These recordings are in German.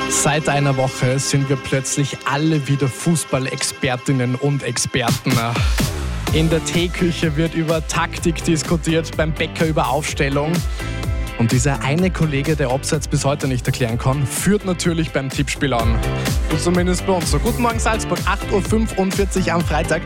Seit einer Woche sind wir plötzlich alle wieder Fußballexpertinnen und Experten. In der Teeküche wird über Taktik diskutiert, beim Bäcker über Aufstellung. Und dieser eine Kollege, der Abseits bis heute nicht erklären kann, führt natürlich beim Tippspiel an. Und zumindest bei uns so. Guten Morgen Salzburg, 8.45 Uhr am Freitag.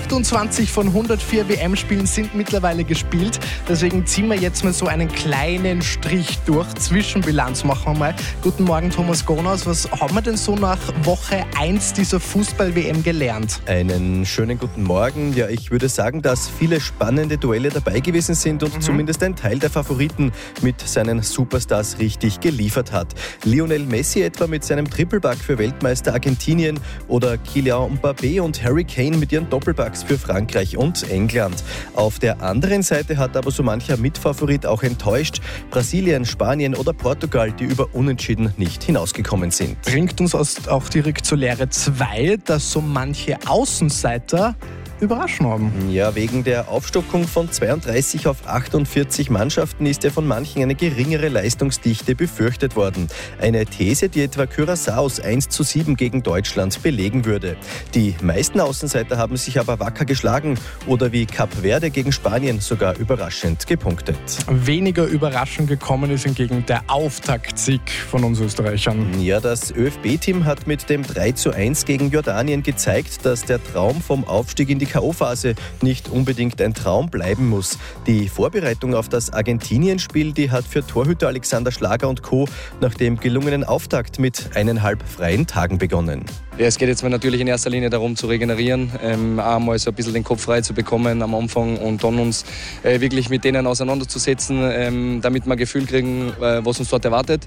28 von 104 WM-Spielen sind mittlerweile gespielt. Deswegen ziehen wir jetzt mal so einen kleinen Strich durch. Zwischenbilanz machen wir mal. Guten Morgen Thomas Gonas. Was haben wir denn so nach Woche 1 dieser Fußball-WM gelernt? Einen schönen guten Morgen. Ja, ich würde sagen, dass viele spannende Duelle dabei gewesen sind und zumindest ein Teil der Favoriten mit seinen Superstars richtig geliefert hat. Lionel Messi etwa mit seinem Trippelpack für Weltmeister Argentinien oder Kylian Mbappé und Harry Kane mit ihren Doppelpacks für Frankreich und England. Auf der anderen Seite hat aber so mancher Mitfavorit auch enttäuscht. Brasilien, Spanien oder Portugal, die über Unentschieden nicht hinausgekommen sind. Bringt uns auch direkt zur Lehre 2, dass so manche Außenseiter überraschen haben. Ja, wegen der Aufstockung von 32 auf 48 Mannschaften ist ja von manchen eine geringere Leistungsdichte befürchtet worden. Eine These, die etwa Curaçaos 1:7 gegen Deutschland belegen würde. Die meisten Außenseiter haben sich aber wacker geschlagen oder wie Kap Verde gegen Spanien sogar überraschend gepunktet. Weniger überraschend gekommen ist hingegen der Auftaktsieg von uns Österreichern. Ja, das ÖFB-Team hat mit dem 3:1 gegen Jordanien gezeigt, dass der Traum vom Aufstieg in die K.O.-Phase nicht unbedingt ein Traum bleiben muss. Die Vorbereitung auf das Argentinien-Spiel, die hat für Torhüter Alexander Schlager und Co. nach dem gelungenen Auftakt mit 1,5 freien Tagen begonnen. Ja, es geht jetzt natürlich in erster Linie darum zu regenerieren, einmal so ein bisschen den Kopf frei zu bekommen am Anfang und dann uns wirklich mit denen auseinanderzusetzen, damit wir ein Gefühl kriegen, was uns dort erwartet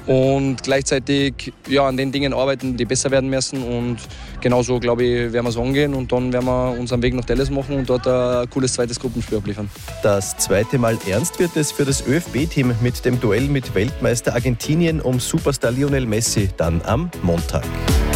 und gleichzeitig an den Dingen arbeiten, die besser werden müssen und genauso, glaube ich, werden wir so angehen und dann werden wir unseren Weg nach Dallas machen und dort ein cooles zweites Gruppenspiel abliefern. Das zweite Mal ernst wird es für das ÖFB-Team mit dem Duell mit Weltmeister Argentinien um Superstar Lionel Messi dann am Montag.